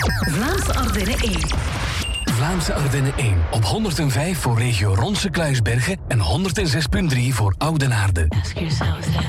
Vlaamse Ardennen 1. Vlaamse Ardennen 1 op 105 voor regio Ronse Kluisbergen en 106.3 voor Oudenaarde. Ask yourself that.